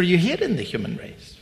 for you here in the human race.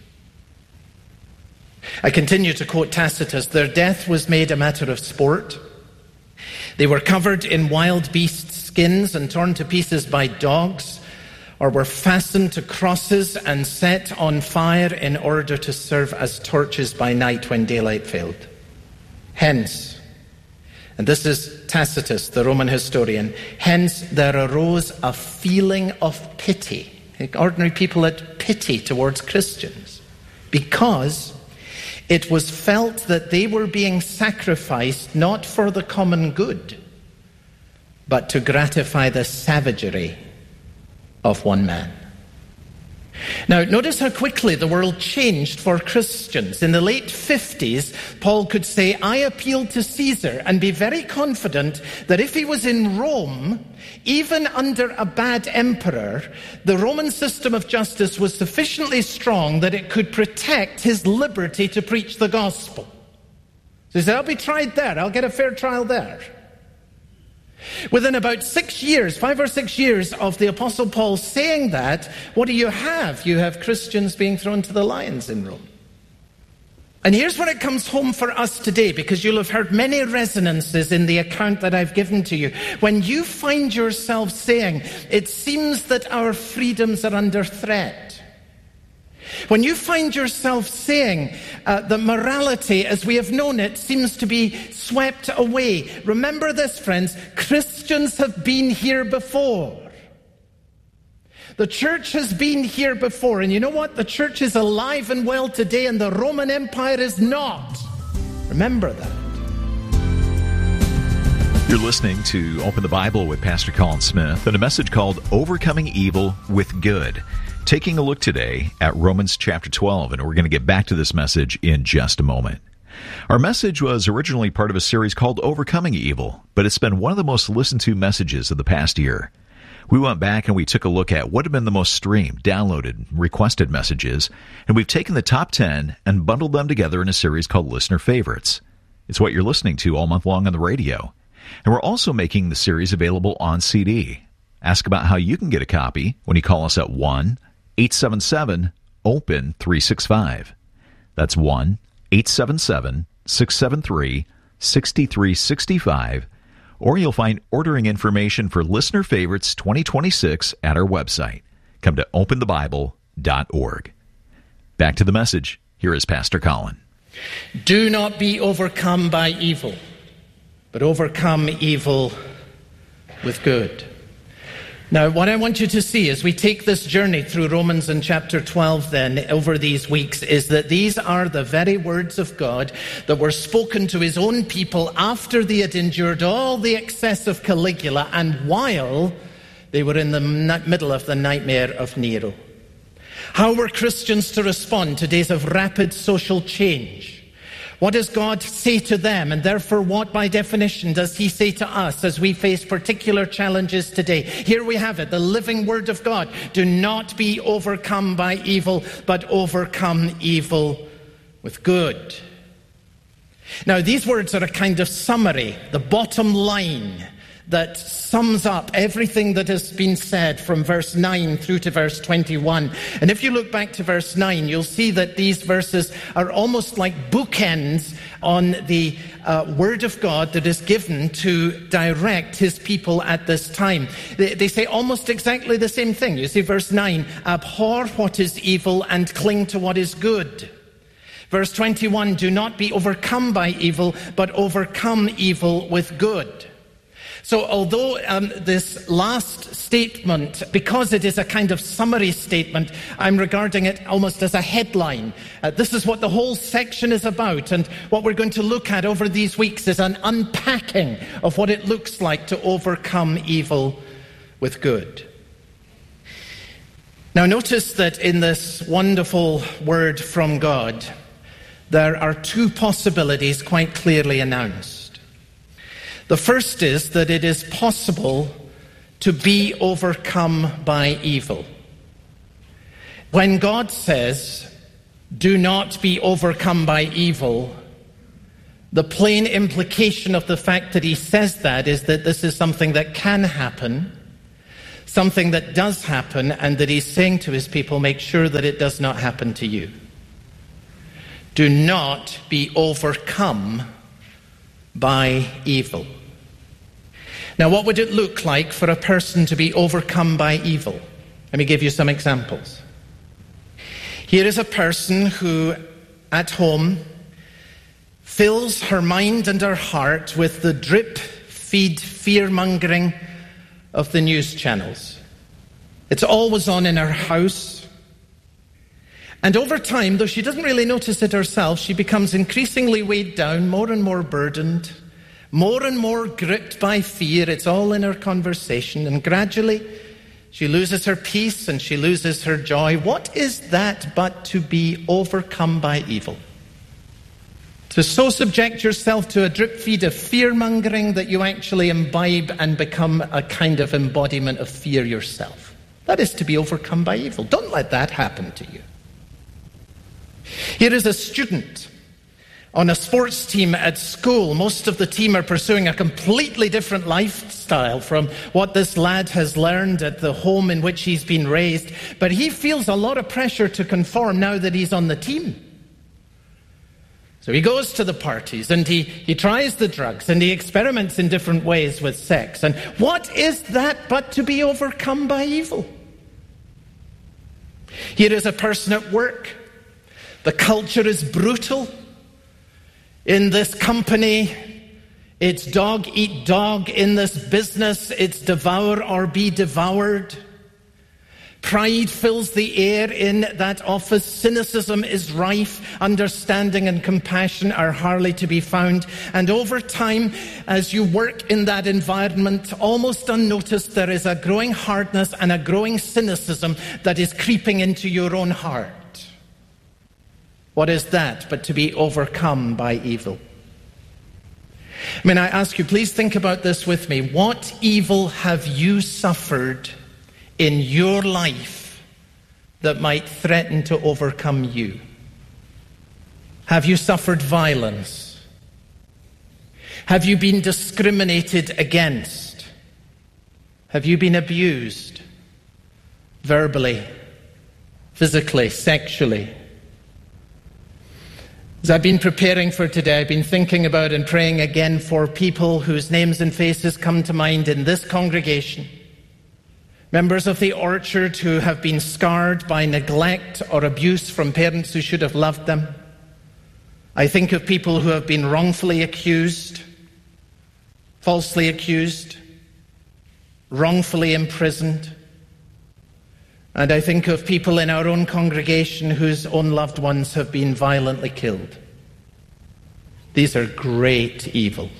I continue to quote Tacitus, their death was made a matter of sport. They were covered in wild beast skins and torn to pieces by dogs, or were fastened to crosses and set on fire in order to serve as torches by night when daylight failed. Hence, and this is Tacitus, the Roman historian, hence there arose a feeling of pity. Ordinary people had pity towards Christians because it was felt that they were being sacrificed not for the common good, but to gratify the savagery of one man. Now, notice how quickly the world changed for Christians. In the late 50s, Paul could say, I appeal to Caesar, and be very confident that if he was in Rome, even under a bad emperor, the Roman system of justice was sufficiently strong that it could protect his liberty to preach the gospel. So he said, I'll be tried there. I'll get a fair trial there. Within about 6 years, 5 or 6 years of the Apostle Paul saying that, what do you have? You have Christians being thrown to the lions in Rome. And here's where it comes home for us today, because you'll have heard many resonances in the account that I've given to you. When you find yourself saying, it seems that our freedoms are under threat. When you find yourself saying that morality, as we have known it, seems to be swept away. Remember this, friends, Christians have been here before. The church has been here before, and you know what? The church is alive and well today, and the Roman Empire is not. Remember that. You're listening to Open the Bible with Pastor Colin Smith and a message called Overcoming Evil with Good. Taking a look today at Romans chapter 12, and we're going to get back to this message in just a moment. Our message was originally part of a series called Overcoming Evil, but it's been one of the most listened to messages of the past year. We went back and we took a look at what have been the most streamed, downloaded, requested messages, and we've taken the top 10 and bundled them together in a series called Listener Favorites. It's what you're listening to all month long on the radio. And we're also making the series available on CD. Ask about how you can get a copy when you call us at 1-877-OPEN-365. That's 1-877-673-6365. Or you'll find ordering information for Listener Favorites 2026 at our website. Come to openthebible.org. Back to the message. Here is Pastor Colin. Do not be overcome by evil, but overcome evil with good. Now, what I want you to see as we take this journey through Romans in chapter 12 then, over these weeks, is that these are the very words of God that were spoken to his own people after they had endured all the excess of Caligula and while they were in the middle of the nightmare of Nero. How were Christians to respond to days of rapid social change? What does God say to them? And therefore, what by definition does he say to us as we face particular challenges today? Here we have it, the living word of God. Do not be overcome by evil, but overcome evil with good. Now, these words are a kind of summary, the bottom line that sums up everything that has been said from verse 9 through to verse 21. And if you look back to verse 9, you'll see that these verses are almost like bookends on the word of God that is given to direct his people at this time. They say almost exactly the same thing. You see verse 9, abhor what is evil and cling to what is good. Verse 21, do not be overcome by evil, but overcome evil with good. So although this last statement, because it is a kind of summary statement, I'm regarding it almost as a headline. This is what the whole section is about, and what we're going to look at over these weeks is an unpacking of what it looks like to overcome evil with good. Now notice that in this wonderful word from God, there are two possibilities quite clearly announced. The first is that it is possible to be overcome by evil. When God says, do not be overcome by evil, the plain implication of the fact that he says that is that this is something that can happen, something that does happen and that he's saying to his people, make sure that it does not happen to you. Do not be overcome by evil. Now, what would it look like for a person to be overcome by evil? Let me give you some examples. Here is a person who, at home, fills her mind and her heart with the drip-feed fear-mongering of the news channels. It's always on in her house. And over time, though she doesn't really notice it herself, she becomes increasingly weighed down, more and more burdened, more and more gripped by fear. It's all in her conversation. And gradually, she loses her peace and she loses her joy. What is that but to be overcome by evil? To so subject yourself to a drip feed of fear-mongering that you actually imbibe and become a kind of embodiment of fear yourself. That is to be overcome by evil. Don't let that happen to you. Here is a student on a sports team at school. Most of the team are pursuing a completely different lifestyle from what this lad has learned at the home in which he's been raised. But he feels a lot of pressure to conform now that he's on the team. So he goes to the parties and he tries the drugs and he experiments in different ways with sex. And what is that but to be overcome by evil? Here is a person at work. The culture is brutal. In this company, it's dog eat dog. In this business, it's devour or be devoured. Pride fills the air in that office. Cynicism is rife. Understanding and compassion are hardly to be found. And over time, as you work in that environment, almost unnoticed, there is a growing hardness and a growing cynicism that is creeping into your own heart. What is that but to be overcome by evil? I ask you, please think about this with me. What evil have you suffered in your life that might threaten to overcome you? Have you suffered violence? Have you been discriminated against? Have you been abused? Verbally, physically, sexually? As I've been preparing for today, I've been thinking about and praying again for people whose names and faces come to mind in this congregation. Members of the Orchard who have been scarred by neglect or abuse from parents who should have loved them. I think of people who have been wrongfully accused, falsely accused, wrongfully imprisoned. And I think of people in our own congregation whose own loved ones have been violently killed. These are great evils.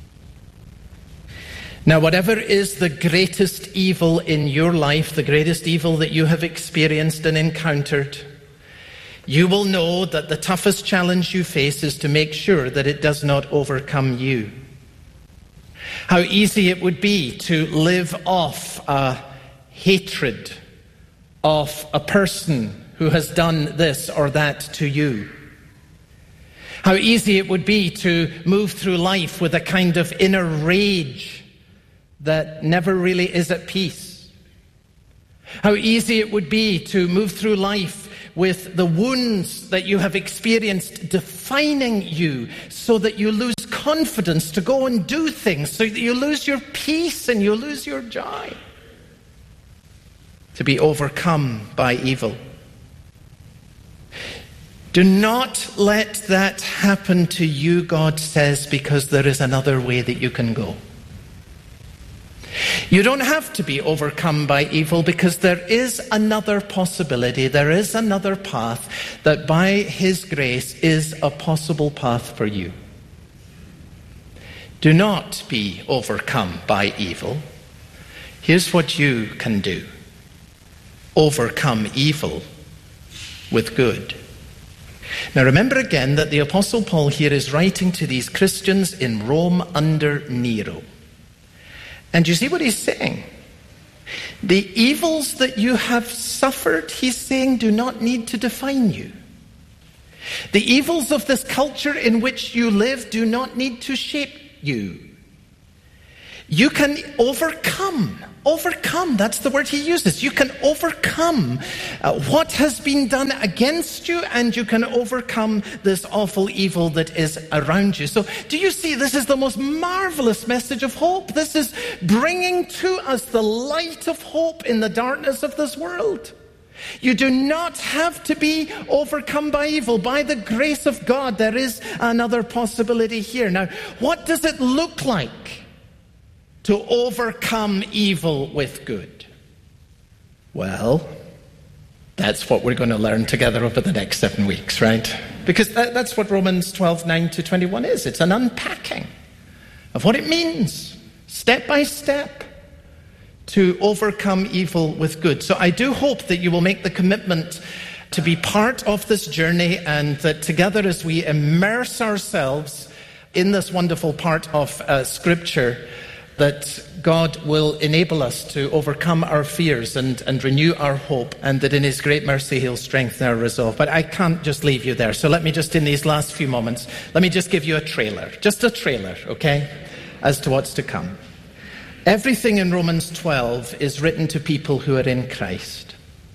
Now, whatever is the greatest evil in your life, the greatest evil that you have experienced and encountered, you will know that the toughest challenge you face is to make sure that it does not overcome you. How easy it would be to live off a hatred of a person who has done this or that to you. How easy it would be to move through life with a kind of inner rage that never really is at peace. How easy it would be to move through life with the wounds that you have experienced defining you so that you lose confidence to go and do things, so that you lose your peace and you lose your joy. To be overcome by evil. Do not let that happen to you, God says, because there is another way that you can go. You don't have to be overcome by evil because there is another possibility, there is another path that by His grace is a possible path for you. Do not be overcome by evil. Here's what you can do. Overcome evil with good. Now remember again that the Apostle Paul here is writing to these Christians in Rome under Nero. And you see what he's saying? The evils that you have suffered, he's saying, do not need to define you. The evils of this culture in which you live do not need to shape you. You can overcome. Overcome, that's the word he uses. You can overcome what has been done against you, and you can overcome this awful evil that is around you. So do you see, this is the most marvelous message of hope. This is bringing to us the light of hope in the darkness of this world. You do not have to be overcome by evil. By the grace of God, there is another possibility here. Now, what does it look like to overcome evil with good? Well, that's what we're going to learn together over the next 7 weeks, right? Because that's what Romans 12:9-21 is. It's an unpacking of what it means, step by step, to overcome evil with good. So I do hope that you will make the commitment to be part of this journey, and that together as we immerse ourselves in this wonderful part of Scripture, that God will enable us to overcome our fears and renew our hope, and that in his great mercy he'll strengthen our resolve. But I can't just leave you there. So let me just, in these last few moments, let me just give you a trailer, okay, as to what's to come. Everything in Romans 12 is written to people who are in Christ.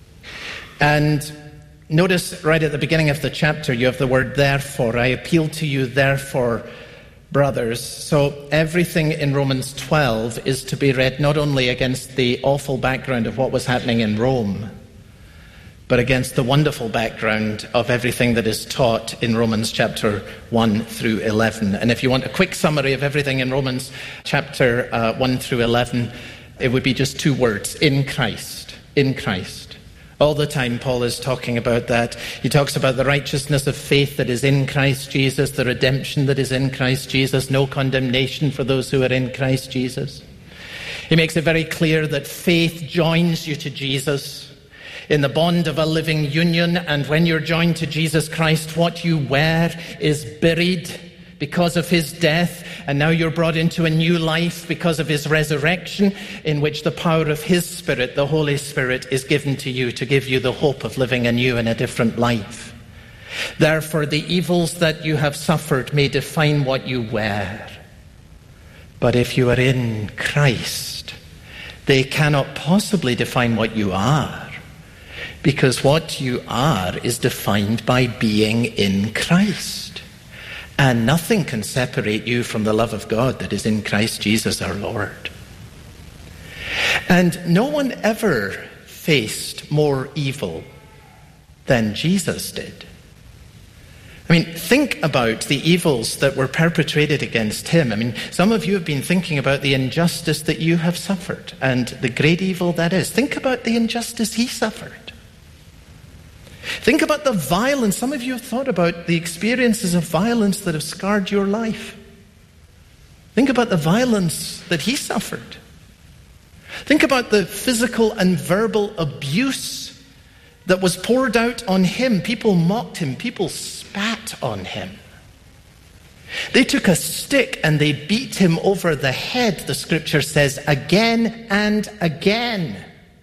And notice right at the beginning of the chapter, you have the word therefore. I appeal to you, therefore, brothers. So everything in Romans 12 is to be read not only against the awful background of what was happening in Rome, but against the wonderful background of everything that is taught in Romans chapter 1 through 11. And if you want a quick summary of everything in Romans chapter 1 through 11, it would be just 2 words: in Christ. In Christ. All the time Paul is talking about that. He talks about the righteousness of faith that is in Christ Jesus, the redemption that is in Christ Jesus, no condemnation for those who are in Christ Jesus. He makes it very clear that faith joins you to Jesus in the bond of a living union, and when you're joined to Jesus Christ, what you were is buried because of his death, and now you're brought into a new life because of his resurrection, in which the power of his Spirit, the Holy Spirit, is given to you to give you the hope of living anew in a different life. Therefore, the evils that you have suffered may define what you were. But if you are in Christ, they cannot possibly define what you are, because what you are is defined by being in Christ. And nothing can separate you from the love of God that is in Christ Jesus our Lord. And no one ever faced more evil than Jesus did. I mean, think about the evils that were perpetrated against him. I mean, some of you have been thinking about the injustice that you have suffered and the great evil that is. Think about the injustice he suffered. Think about the violence. Some of you have thought about the experiences of violence that have scarred your life. Think about the violence that he suffered. Think about the physical and verbal abuse that was poured out on him. People mocked him. People spat on him. They took a stick and they beat him over the head, the scripture says, again and again.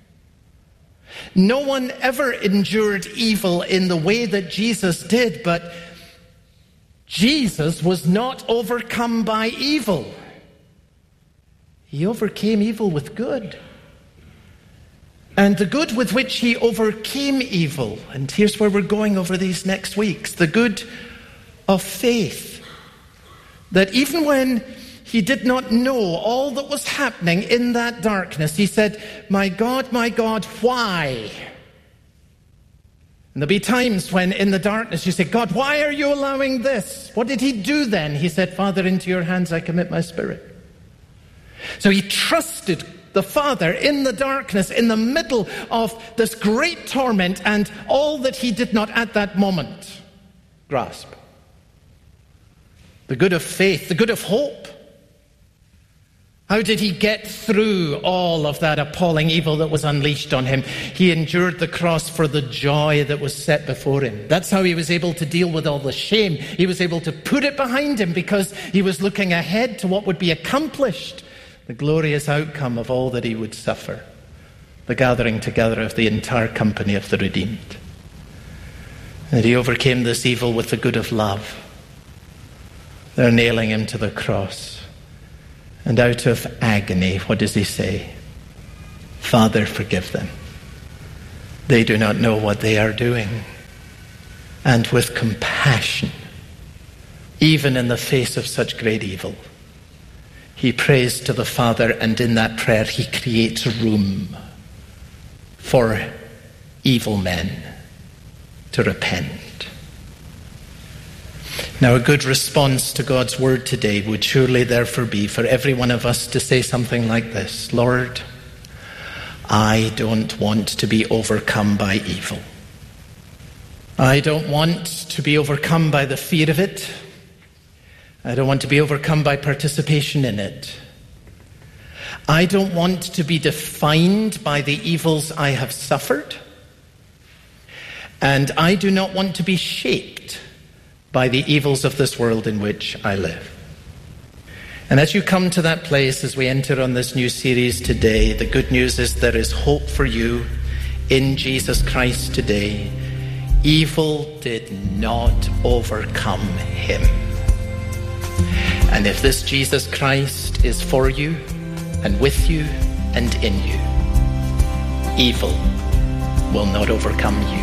No one ever endured evil in the way that Jesus did, but Jesus was not overcome by evil. He overcame evil with good. And the good with which he overcame evil, and here's where we're going over these next weeks, the good of faith. That even when he did not know all that was happening in that darkness, he said, my God, why? And there'll be times when in the darkness you say, God, why are you allowing this? What did he do then? He said, Father, into your hands I commit my spirit. So he trusted the Father in the darkness, in the middle of this great torment and all that he did not at that moment grasp. The good of faith, the good of hope. How did he get through all of that appalling evil that was unleashed on him? He endured the cross for the joy that was set before him. That's how he was able to deal with all the shame. He was able to put it behind him because he was looking ahead to what would be accomplished, the glorious outcome of all that he would suffer, the gathering together of the entire company of the redeemed. And he overcame this evil with the good of love. They're nailing him to the cross. And out of agony, what does he say? Father, forgive them. They do not know what they are doing. And with compassion, even in the face of such great evil, he prays to the Father, and in that prayer he creates room for evil men to repent. Now, a good response to God's word today would surely therefore be for every one of us to say something like this: Lord, I don't want to be overcome by evil. I don't want to be overcome by the fear of it. I don't want to be overcome by participation in it. I don't want to be defined by the evils I have suffered. And I do not want to be shaped by the evils of this world in which I live. And as you come to that place, as we enter on this new series today, the good news is there is hope for you in Jesus Christ today. Evil did not overcome him. And if this Jesus Christ is for you and with you and in you, evil will not overcome you.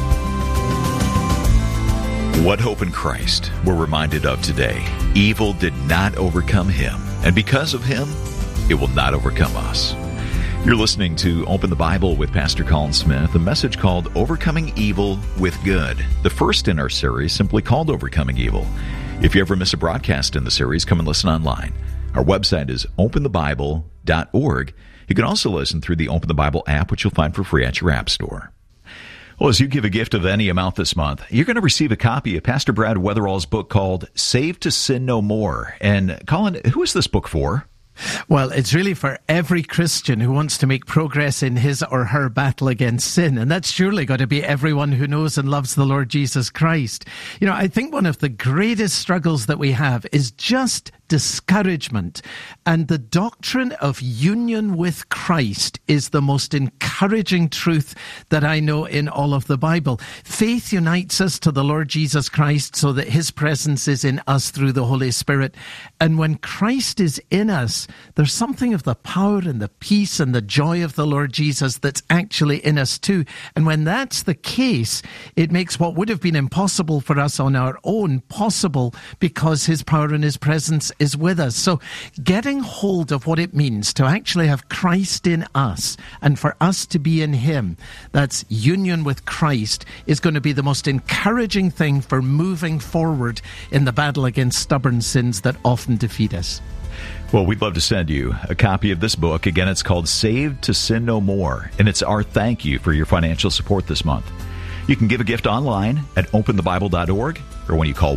What hope in Christ we're reminded of today. Evil did not overcome him, and because of him, it will not overcome us. You're listening to Open the Bible with Pastor Colin Smith, a message called Overcoming Evil with Good, the first in our series simply called Overcoming Evil. If you ever miss a broadcast in the series, come and listen online. Our website is openthebible.org. You can also listen through the Open the Bible app, which you'll find for free at your app store. Well, as you give a gift of any amount this month, you're going to receive a copy of Pastor Brad Weatherall's book called Saved to Sin No More. And Colin, who is this book for? Well, it's really for every Christian who wants to make progress in his or her battle against sin. And that's surely got to be everyone who knows and loves the Lord Jesus Christ. You know, I think one of the greatest struggles that we have is just discouragement. And the doctrine of union with Christ is the most encouraging truth that I know in all of the Bible. Faith unites us to the Lord Jesus Christ so that his presence is in us through the Holy Spirit. And when Christ is in us, there's something of the power and the peace and the joy of the Lord Jesus that's actually in us too. And when that's the case, it makes what would have been impossible for us on our own possible, because his power and his presence is with us. So getting hold of what it means to actually have Christ in us and for us to be in him, that's union with Christ, is going to be the most encouraging thing for moving forward in the battle against stubborn sins that often defeat us. Well, we'd love to send you a copy of this book. Again, it's called Saved to Sin No More, and it's our thank you for your financial support this month. You can give a gift online at openthebible.org or when you call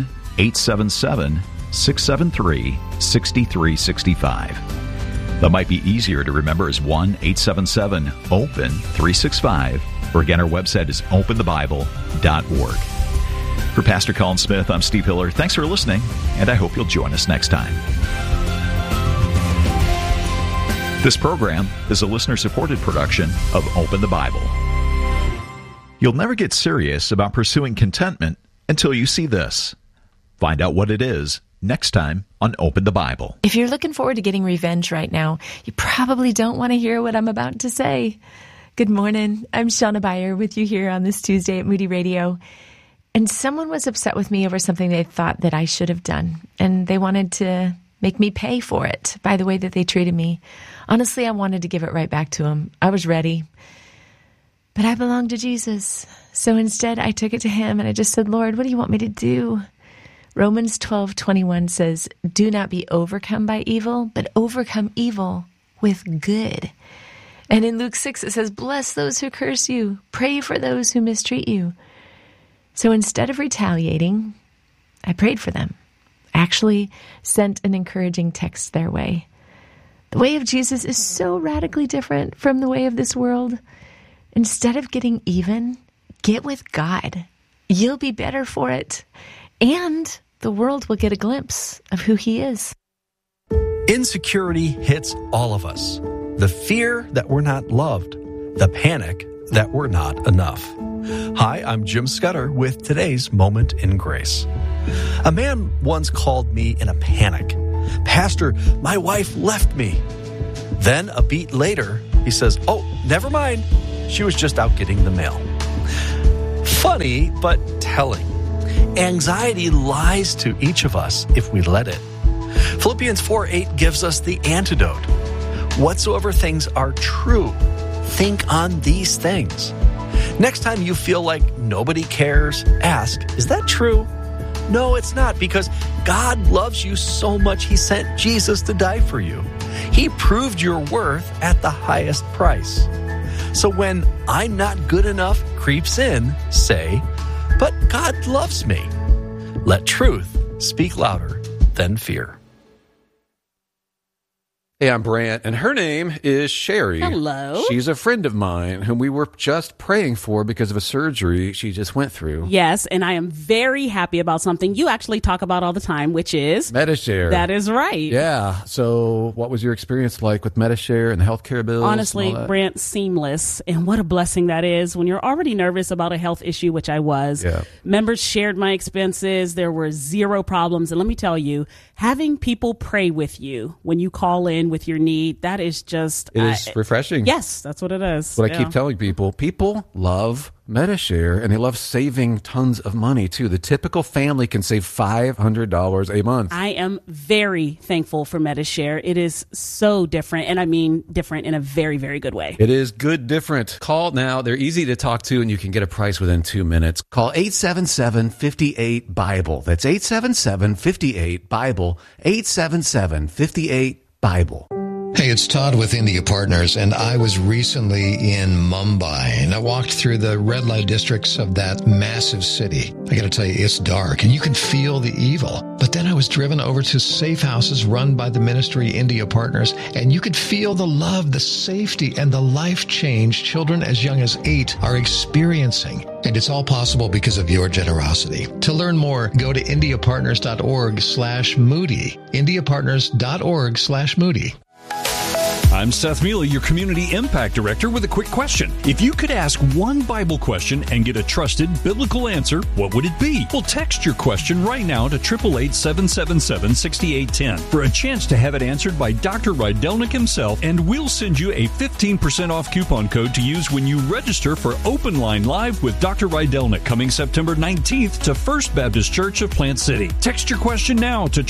1-877-673-6365. That might be easier to remember as 1-877-OPEN-365, or again, our website is openthebible.org. For Pastor Colin Smith, I'm Steve Hiller. Thanks for listening, and I hope you'll join us next time. This program is a listener-supported production of Open the Bible. You'll never get serious about pursuing contentment until you see this. Find out what it is next time on Open the Bible. If you're looking forward to getting revenge right now, you probably don't want to hear what I'm about to say. Good morning. I'm Shauna Beyer with you here on this Tuesday at Moody Radio. And someone was upset with me over something they thought that I should have done. And they wanted to make me pay for it by the way that they treated me. Honestly, I wanted to give it right back to them. I was ready. But I belong to Jesus. So instead, I took it to him and I just said, Lord, what do you want me to do? Romans 12:21 says, do not be overcome by evil, but overcome evil with good. And in Luke 6, it says, bless those who curse you. Pray for those who mistreat you. So instead of retaliating, I prayed for them. Actually sent an encouraging text their way. The way of Jesus is so radically different from the way of this world. Instead of getting even, get with God. You'll be better for it. And the world will get a glimpse of who he is. Insecurity hits all of us. The fear that we're not loved. The panic that we're not enough. Hi, I'm Jim Scudder with today's Moment in Grace. A man once called me in a panic. Pastor, my wife left me. Then a beat later, he says, oh, never mind. She was just out getting the mail. Funny, but telling. Anxiety lies to each of us if we let it. Philippians 4:8 gives us the antidote. Whatsoever things are true, think on these things. Next time you feel like nobody cares, ask, is that true? No, it's not, because God loves you so much He sent Jesus to die for you. He proved your worth at the highest price. So when I'm not good enough creeps in, say, but God loves me. Let truth speak louder than fear. Hey, I'm Brant, and her name is Sherry. Hello. She's a friend of mine whom we were just praying for because of a surgery she just went through. Yes, and I am very happy about something you actually talk about all the time, which is Medi-Share. That is right. Yeah. So what was your experience like with Medi-Share and the healthcare bills? Honestly, Brant, seamless. And what a blessing that is when you're already nervous about a health issue, which I was. Yeah. Members shared my expenses. There were zero problems. And let me tell you, having people pray with you when you call in with your need, that is just... It is refreshing. Yes, that's what it is. What I keep telling people, people love Medi-Share, and they love saving tons of money, too. The typical family can save $500 a month. I am very thankful for Medi-Share. It is so different, and I mean different in a very, very good way. It is good different. Call now. They're easy to talk to, and you can get a price within 2 minutes. Call 877-58-BIBLE. That's 877-58-BIBLE. 877-58-BIBLE. Hey, it's Todd with India Partners, and I was recently in Mumbai, and I walked through the red light districts of that massive city. I gotta tell you, it's dark, and you can feel the evil. But then I was driven over to safe houses run by the ministry India Partners, and you could feel the love, the safety, and the life change children as young as 8 are experiencing. And it's all possible because of your generosity. To learn more, go to indiapartners.org/Moody. indiapartners.org/Moody. I'm Seth Mealy, your Community Impact Director, with a quick question. If you could ask one Bible question and get a trusted biblical answer, what would it be? Well, text your question right now to 888-777-6810 for a chance to have it answered by Dr. Rydelnik himself, and we'll send you a 15% off coupon code to use when you register for Open Line Live with Dr. Rydelnik coming September 19th to First Baptist Church of Plant City. Text your question now to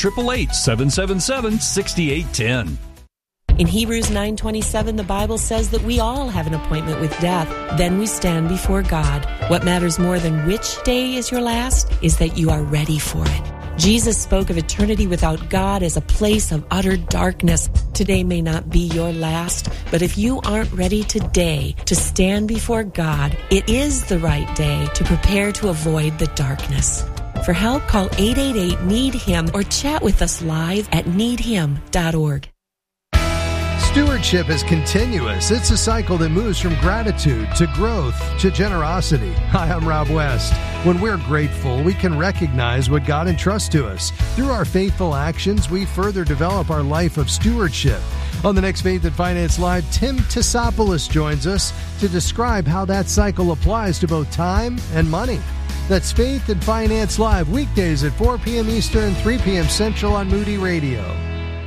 888-777-6810. In Hebrews 9:27, the Bible says that we all have an appointment with death. Then we stand before God. What matters more than which day is your last is that you are ready for it. Jesus spoke of eternity without God as a place of utter darkness. Today may not be your last, but if you aren't ready today to stand before God, it is the right day to prepare to avoid the darkness. For help, call 888-NEED-HIM or chat with us live at needhim.org. Stewardship is continuous. It's a cycle that moves from gratitude to growth to generosity. Hi, I'm Rob West. When we're grateful, we can recognize what God entrusts to us. Through our faithful actions, we further develop our life of stewardship. On the next Faith and Finance Live, Tim Tassopoulos joins us to describe how that cycle applies to both time and money. That's Faith and Finance Live, weekdays at 4 p.m. Eastern, 3 p.m. Central on Moody Radio.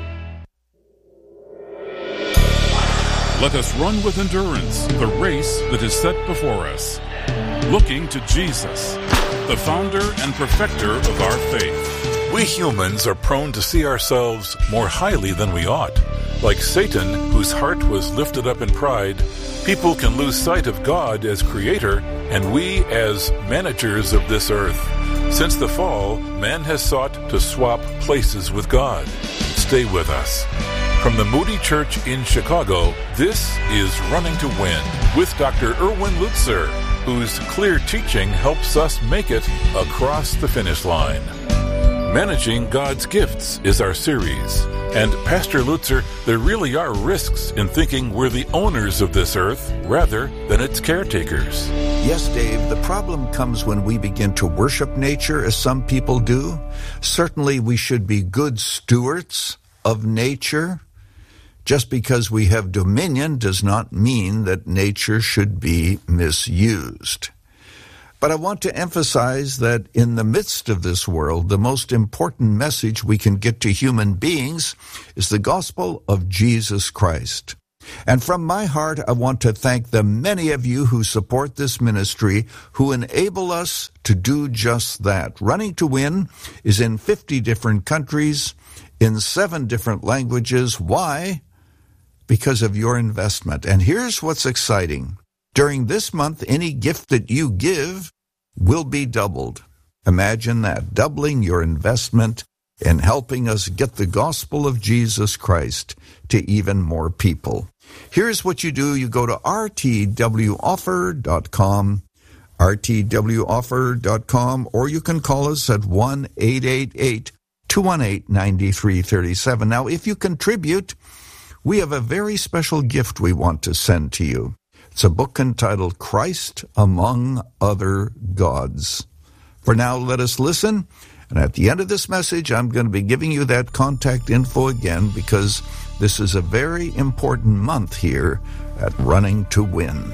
Let us run with endurance the race that is set before us, looking to Jesus, the founder and perfecter of our faith. We humans are prone to see ourselves more highly than we ought. Like Satan, whose heart was lifted up in pride, people can lose sight of God as creator and we as managers of this earth. Since the fall, man has sought to swap places with God. Stay with us. From the Moody Church in Chicago, this is Running to Win with Dr. Erwin Lutzer, whose clear teaching helps us make it across the finish line. Managing God's Gifts is our series. And Pastor Lutzer, there really are risks in thinking we're the owners of this earth rather than its caretakers. Yes, Dave, the problem comes when we begin to worship nature as some people do. Certainly we should be good stewards of nature. Just because we have dominion does not mean that nature should be misused. But I want to emphasize that in the midst of this world, the most important message we can get to human beings is the gospel of Jesus Christ. And from my heart, I want to thank the many of you who support this ministry, who enable us to do just that. Running to Win is in 50 different countries, in 7 different languages. Why? Because of your investment. And here's what's exciting. During this month, any gift that you give will be doubled. Imagine that, doubling your investment in helping us get the gospel of Jesus Christ to even more people. Here's what you do. You go to rtwoffer.com, rtwoffer.com, or you can call us at 1-888-218-9337. Now, if you contribute, we have a very special gift we want to send to you. It's a book entitled Christ Among Other Gods. For now, let us listen. And at the end of this message, I'm going to be giving you that contact info again, because this is a very important month here at Running to Win.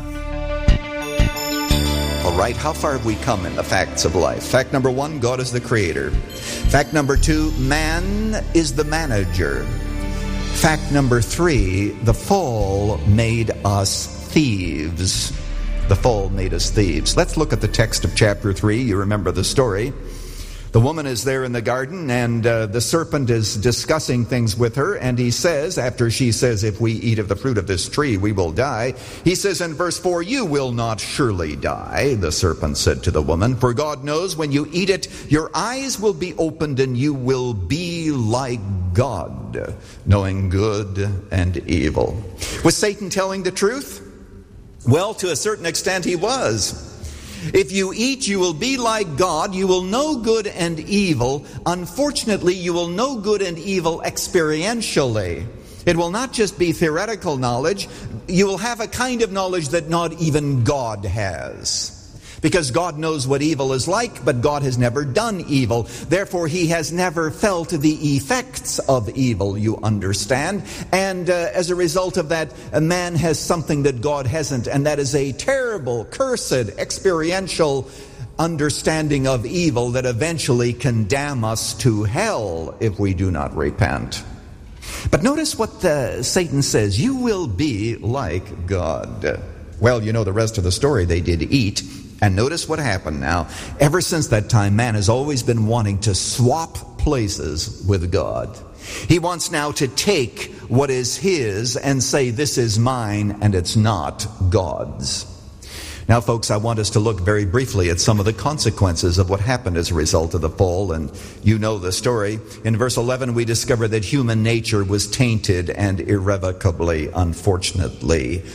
All right, how far have we come in the facts of life? Fact number 1, God is the creator. Fact number 2, man is the manager. Fact number 3, the fall made us thieves. The fall made us thieves. Let's look at the text of chapter 3. You remember the story. The woman is there in the garden, and the serpent is discussing things with her, and he says, after she says, if we eat of the fruit of this tree, we will die. He says in verse 4, you will not surely die, the serpent said to the woman, for God knows when you eat it, your eyes will be opened, and you will be like God, knowing good and evil. Was Satan telling the truth? Well, to a certain extent he was. If you eat, you will be like God. You will know good and evil. Unfortunately, you will know good and evil experientially. It will not just be theoretical knowledge. You will have a kind of knowledge that not even God has. Because God knows what evil is like, but God has never done evil. Therefore, he has never felt the effects of evil, you understand. And as a result of that, a man has something that God hasn't, and that is a terrible, cursed, experiential understanding of evil that eventually can damn us to hell if we do not repent. But notice what Satan says, you will be like God. Well, you know the rest of the story. They did eat. And notice what happened now. Ever since that time, man has always been wanting to swap places with God. He wants now to take what is his and say, this is mine, and it's not God's. Now, folks, I want us to look very briefly at some of the consequences of what happened as a result of the fall, and you know the story. In verse 11, we discover that human nature was tainted and irrevocably, unfortunately,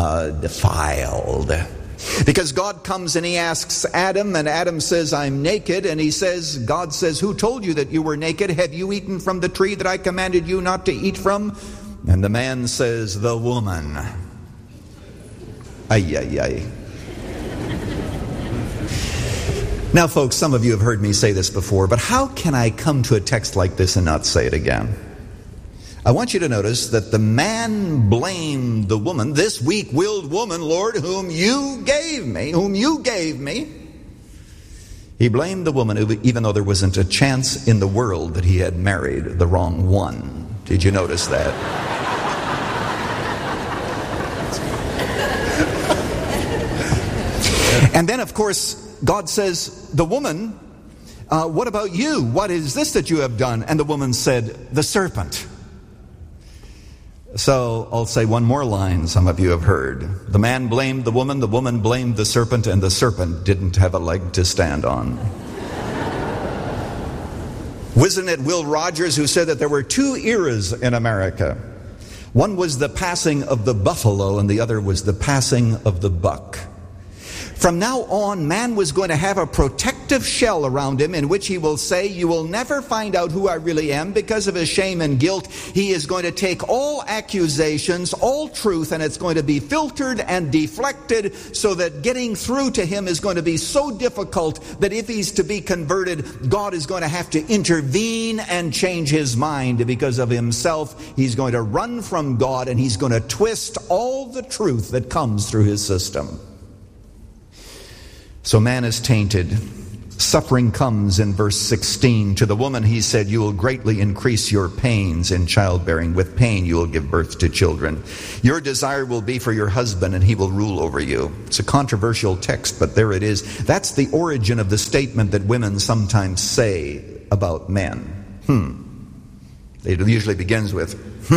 defiled. Because God comes and he asks Adam, and Adam says, I'm naked. And God says, who told you that you were naked? Have you eaten from the tree that I commanded you not to eat from? And the man says, the woman. Ay, ay, ay. Now, folks, some of you have heard me say this before, but how can I come to a text like this and not say it again? I want you to notice that the man blamed the woman, this weak-willed woman, Lord, whom you gave me. He blamed the woman, even though there wasn't a chance in the world that he had married the wrong one. Did you notice that? And then, of course, God says, the woman, what about you? What is this that you have done? And the woman said, the serpent. So I'll say one more line some of you have heard. The man blamed the woman blamed the serpent, and the serpent didn't have a leg to stand on. Wasn't it Will Rogers who said that there were 2 eras in America? One was the passing of the buffalo, and the other was the passing of the buck. From now on, man was going to have a protective shell around him in which he will say, you will never find out who I really am because of his shame and guilt. He is going to take all accusations, all truth, and it's going to be filtered and deflected so that getting through to him is going to be so difficult that if he's to be converted, God is going to have to intervene and change his mind because of himself. He's going to run from God, and he's going to twist all the truth that comes through his system. So man is tainted. Suffering comes in verse 16. To the woman he said, you will greatly increase your pains in childbearing. With pain you will give birth to children. Your desire will be for your husband, and he will rule over you. It's a controversial text, but there it is. That's the origin of the statement that women sometimes say about men. It usually begins with,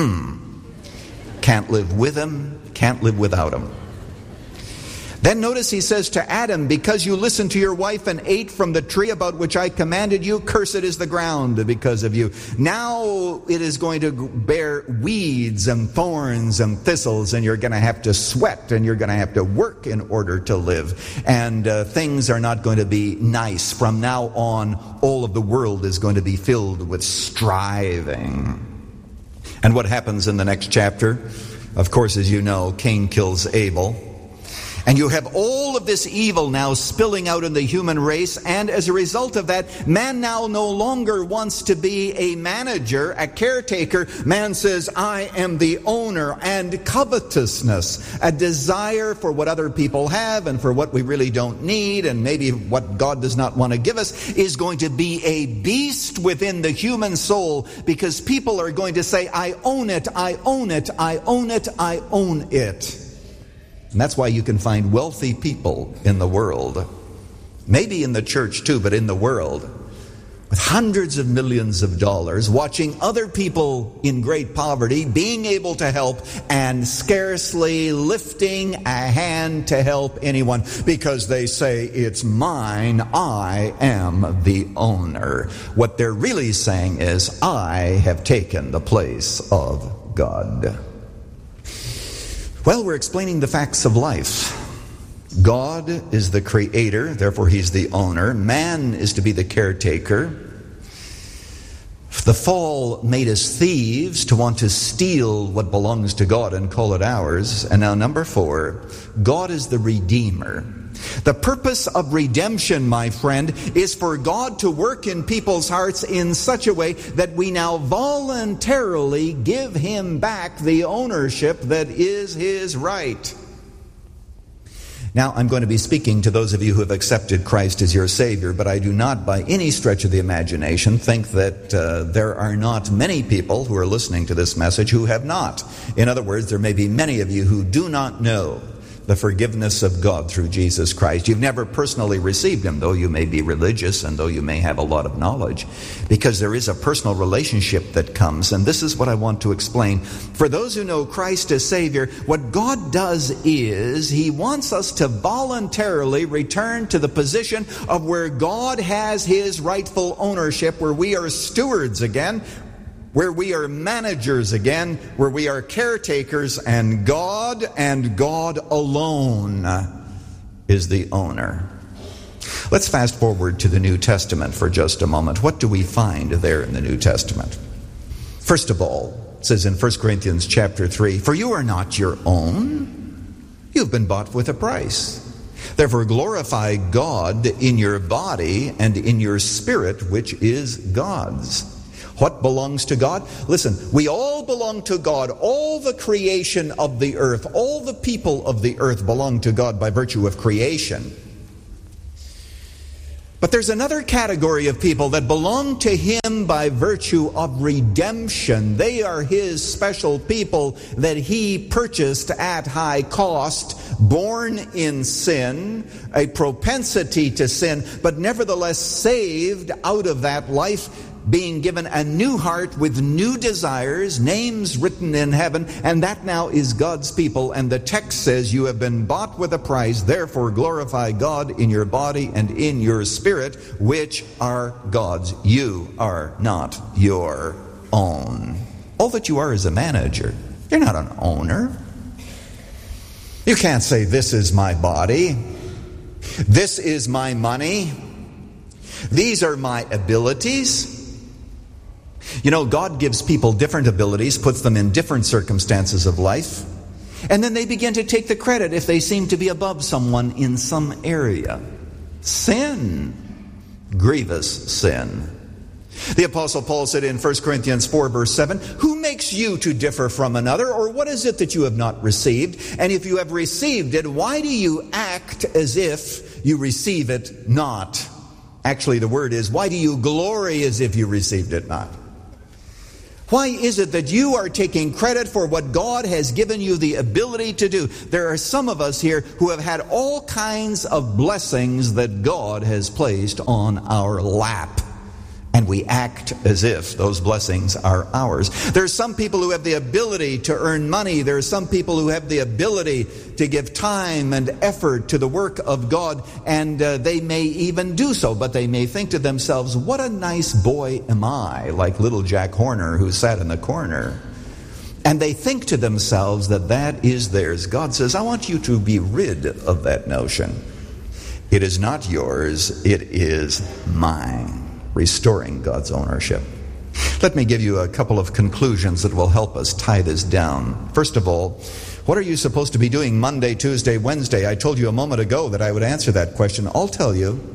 Can't live with him, can't live without him. Then notice he says to Adam, because you listened to your wife and ate from the tree about which I commanded you, cursed is the ground because of you. Now it is going to bear weeds and thorns and thistles, and you're going to have to sweat, and you're going to have to work in order to live. And things are not going to be nice. From now on, all of the world is going to be filled with striving. And what happens in the next chapter? Of course, as you know, Cain kills Abel. And you have all of this evil now spilling out in the human race, and as a result of that, man now no longer wants to be a manager, a caretaker. Man says, I am the owner. And covetousness, a desire for what other people have and for what we really don't need, and maybe what God does not want to give us, is going to be a beast within the human soul, because people are going to say, I own it, I own it, I own it, I own it. And that's why you can find wealthy people in the world, maybe in the church too, but in the world, with hundreds of millions of dollars, watching other people in great poverty being able to help and scarcely lifting a hand to help anyone, because they say, it's mine, I am the owner. What they're really saying is, I have taken the place of God. Well, we're explaining the facts of life. God is the creator, therefore he's the owner. Man is to be the caretaker. The fall made us thieves to want to steal what belongs to God and call it ours. And now number 4, God is the redeemer. The purpose of redemption, my friend, is for God to work in people's hearts in such a way that we now voluntarily give him back the ownership that is his right. Now, I'm going to be speaking to those of you who have accepted Christ as your Savior, but I do not by any stretch of the imagination think that there are not many people who are listening to this message who have not. In other words, there may be many of you who do not know the forgiveness of God through Jesus Christ. You've never personally received him, though you may be religious and though you may have a lot of knowledge, because there is a personal relationship that comes. And this is what I want to explain. For those who know Christ as Savior, what God does is he wants us to voluntarily return to the position of where God has his rightful ownership, where we are stewards again, where we are managers again, where we are caretakers, and God alone is the owner. Let's fast forward to the New Testament for just a moment. What do we find there in the New Testament? First of all, it says in 1 Corinthians chapter 3, for you are not your own, you've been bought with a price. Therefore glorify God in your body and in your spirit, which is God's. What belongs to God? Listen, we all belong to God. All the creation of the earth, all the people of the earth belong to God by virtue of creation. But there's another category of people that belong to him by virtue of redemption. They are his special people that he purchased at high cost, born in sin, a propensity to sin, but nevertheless saved out of that life, being given a new heart with new desires, names written in heaven, and that now is God's people. And the text says, you have been bought with a price, therefore glorify God in your body and in your spirit, which are God's. You are not your own. All that you are is a manager. You're not an owner. You can't say, this is my body, this is my money, these are my abilities. You know, God gives people different abilities, puts them in different circumstances of life, and then they begin to take the credit if they seem to be above someone in some area. Sin. Grievous sin. The Apostle Paul said in 1 Corinthians 4 verse 7, who makes you to differ from another, or what is it that you have not received? And if you have received it, why do you act as if you receive it not? Actually, the word is, why do you glory as if you received it not? Why is it that you are taking credit for what God has given you the ability to do? There are some of us here who have had all kinds of blessings that God has placed on our lap. And we act as if those blessings are ours. There are some people who have the ability to earn money. There are some people who have the ability to give time and effort to the work of God. And they may even do so. But they may think to themselves, what a nice boy am I, like little Jack Horner who sat in the corner. And they think to themselves that that is theirs. God says, I want you to be rid of that notion. It is not yours. It is mine. Restoring God's ownership. Let me give you a couple of conclusions that will help us tie this down. First of all, what are you supposed to be doing Monday, Tuesday, Wednesday? I told you a moment ago that I would answer that question. I'll tell you.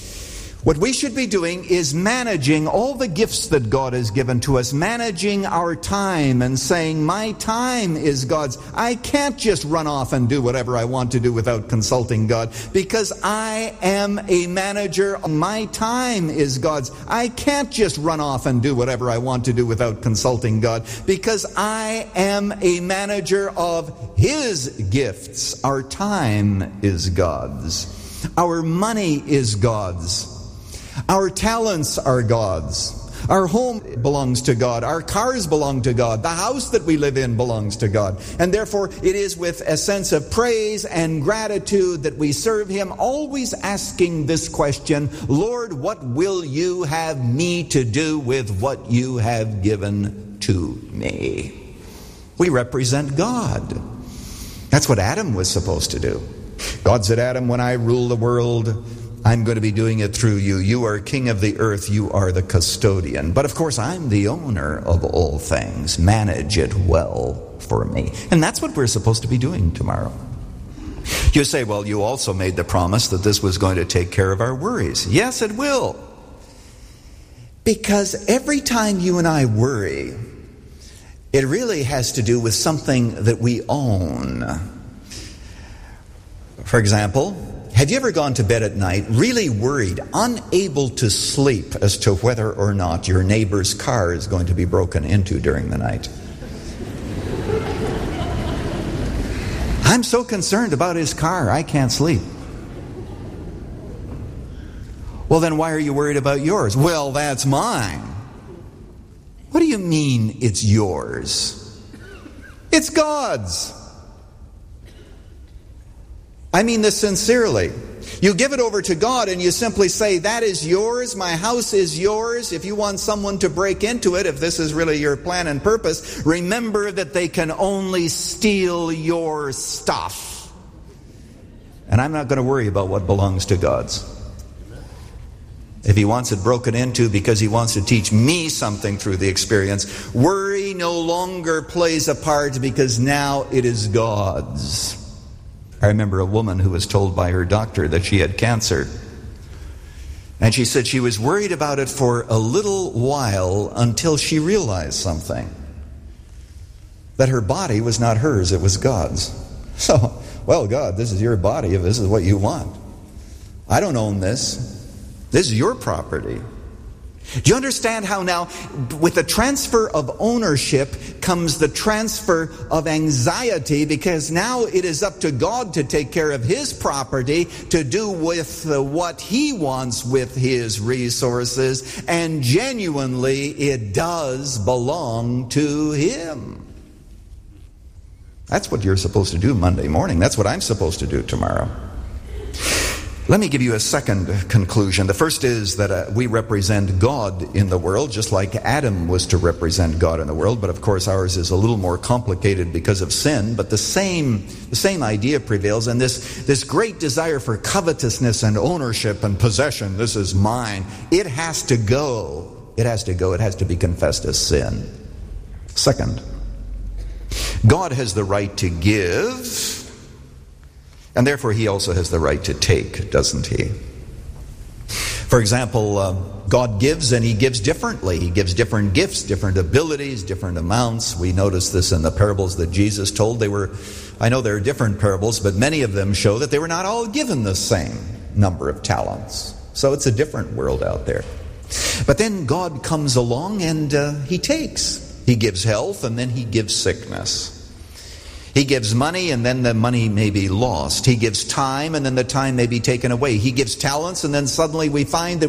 What we should be doing is managing all the gifts that God has given to us, managing our time and saying, my time is God's. I can't just run off and do whatever I want to do without consulting God, because I am a manager. My time is God's. I can't just run off and do whatever I want to do without consulting God, because I am a manager of His gifts. Our time is God's. Our money is God's. Our talents are God's. Our home belongs to God. Our cars belong to God. The house that we live in belongs to God. And therefore, it is with a sense of praise and gratitude that we serve Him, always asking this question, Lord, what will you have me to do with what you have given to me? We represent God. That's what Adam was supposed to do. God said, Adam, when I rule the world, I'm going to be doing it through you. You are king of the earth. You are the custodian. But of course, I'm the owner of all things. Manage it well for me. And that's what we're supposed to be doing tomorrow. You say, well, you also made the promise that this was going to take care of our worries. Yes, it will. Because every time you and I worry, it really has to do with something that we own. For example, have you ever gone to bed at night really worried, unable to sleep as to whether or not your neighbor's car is going to be broken into during the night? I'm so concerned about his car, I can't sleep. Well, then why are you worried about yours? Well, that's mine. What do you mean it's yours? It's God's. I mean this sincerely. You give it over to God and you simply say, that is yours, my house is yours. If you want someone to break into it, if this is really your plan and purpose, remember that they can only steal your stuff. And I'm not going to worry about what belongs to God's. If He wants it broken into because He wants to teach me something through the experience, worry no longer plays a part because now it is God's. I remember a woman who was told by her doctor that she had cancer. And she said she was worried about it for a little while until she realized something. That her body was not hers, it was God's. So, well, God, this is your body if this is what you want. I don't own this. This is your property. Do you understand how now, with the transfer of ownership comes the transfer of anxiety, because now it is up to God to take care of His property, to do with what He wants with His resources, and genuinely it does belong to Him. That's what you're supposed to do Monday morning. That's what I'm supposed to do tomorrow. Let me give you a second conclusion. The first is that we represent God in the world, just like Adam was to represent God in the world. But of course, ours is a little more complicated because of sin. But the same idea prevails. And this great desire for covetousness and ownership and possession, this is mine, it has to go. It has to go. It has to be confessed as sin. Second, God has the right to give. And therefore, He also has the right to take, doesn't He? For example, God gives, and He gives differently. He gives different gifts, different abilities, different amounts. We notice this in the parables that Jesus told. I know there are different parables, but many of them show that they were not all given the same. number of talents. So it's a different world out there. But then God comes along and he takes. He gives health and then he gives sickness. He gives money and then the money may be lost. He gives time and then the time may be taken away. He gives talents and then suddenly we find that